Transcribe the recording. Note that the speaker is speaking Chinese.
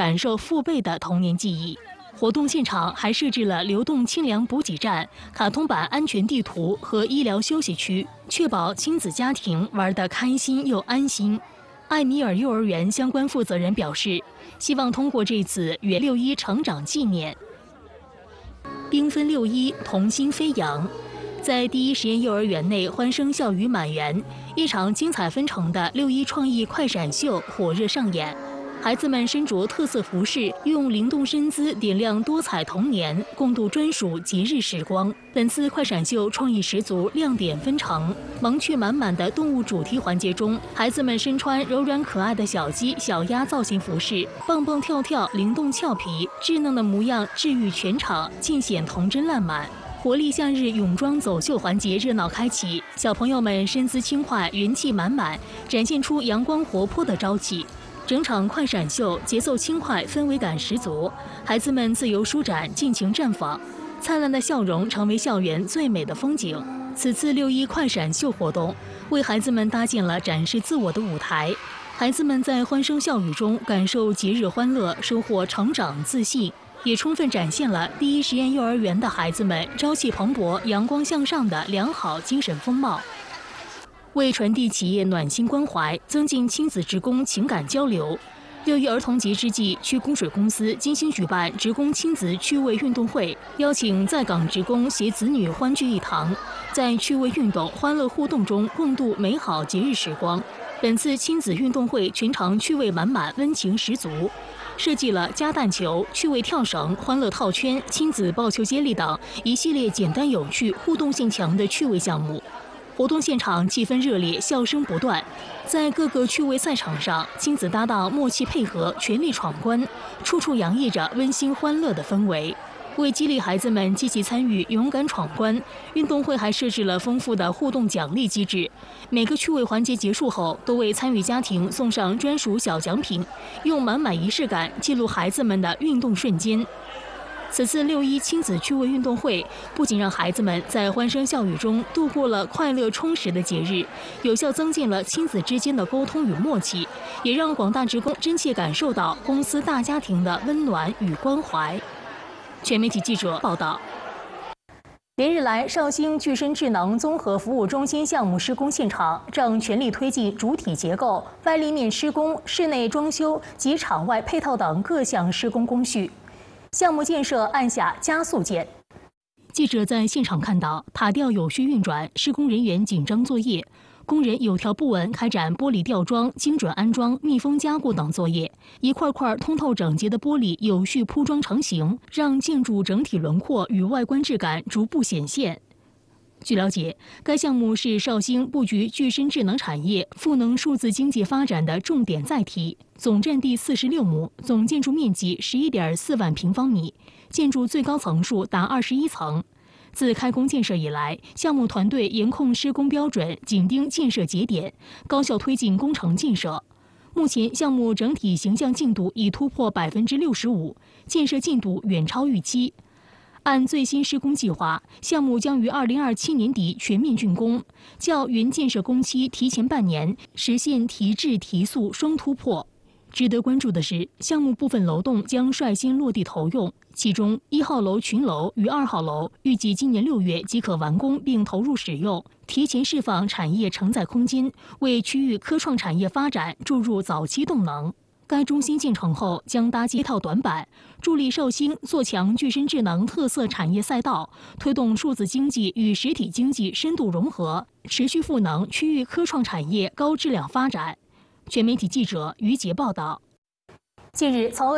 感受父辈的童年记忆。活动现场还设置了流动清凉补给站、卡通版安全地图和医疗休息区，确保亲子家庭玩得开心又安心。艾米尔幼儿园相关负责人表示，希望通过这次圆6·1成长纪念，缤纷6·1，童心飞扬。在第一实验幼儿园内欢声笑语满园，一场精彩纷呈的6·1创意快闪秀火热上演。孩子们身着特色服饰，用灵动身姿点亮多彩童年，共度专属节日时光。本次快闪秀创意十足，亮点纷呈。萌趣满满的动物主题环节中，孩子们身穿柔软可爱的小鸡、小鸭造型服饰，蹦蹦跳跳，灵动俏皮，稚嫩的模样治愈全场，尽显童真烂漫。活力夏日泳装走秀环节热闹开启，小朋友们身姿轻快，元气满满，展现出阳光活泼的朝气。整场快闪秀节奏轻快，氛围感十足，孩子们自由舒展，尽情绽放，灿烂的笑容成为校园最美的风景。此次6·1快闪秀活动为孩子们搭建了展示自我的舞台，孩子们在欢声笑语中感受节日欢乐，收获成长自信，也充分展现了第一实验幼儿园的孩子们朝气蓬勃、阳光向上的良好精神风貌。为传递企业暖心关怀，增进亲子职工情感交流，6·1儿童节之际，区供水公司精心举办职工亲子趣味运动会，邀请在岗职工携子女欢聚一堂，在趣味运动、欢乐互动中共度美好节日时光。本次亲子运动会全场趣味满满，温情十足，设计了夹弹球、趣味跳绳、欢乐套圈、亲子抱球接力等一系列简单有趣、互动性强的趣味项目。活动现场气氛热烈，笑声不断。在各个趣味赛场上，亲子搭档默契配合，全力闯关，处处洋溢着温馨欢乐的氛围。为激励孩子们积极参与、勇敢闯关，运动会还设置了丰富的互动奖励机制。每个趣味环节结束后，都为参与家庭送上专属小奖品，用满满仪式感记录孩子们的运动瞬间。此次6·1亲子趣味运动会不仅让孩子们在欢声笑语中度过了快乐充实的节日，有效增进了亲子之间的沟通与默契，也让广大职工真切感受到公司大家庭的温暖与关怀。全媒体记者报道。连日来，绍兴具身智能综合服务中心项目施工现场正全力推进主体结构、外立面施工、室内装修及场外配套等各项施工工序。项目建设按下加速键。记者在现场看到，塔吊有序运转，施工人员紧张作业，工人有条不紊开展玻璃吊装、精准安装、密封加固等作业，一块块通透整洁的玻璃有序铺装成型，让建筑整体轮廓与外观质感逐步显现。据了解，该项目是绍兴布局具身智能产业、赋能数字经济发展的重点载体，总占地46亩，总建筑面积11.4万平方米，建筑最高层数达21层。自开工建设以来，项目团队严控施工标准，紧盯建设节点，高效推进工程建设。目前，项目整体形象进度已突破65%，建设进度远超预期。按最新施工计划，项目将于2027年底全面竣工，较原建设工期提前半年，实现提质提速双突破。值得关注的是，项目部分楼栋将率先落地投用，其中1号楼群楼与2号楼预计今年6月即可完工并投入使用，提前释放产业承载空间，为区域科创产业发展注入早期动能。该中心建成后将搭建一套短板，助力绍兴做强具身智能特色产业赛道，推动数字经济与实体经济深度融合，持续赋能区域科创产业高质量发展。全媒体记者于杰报道。近日，曹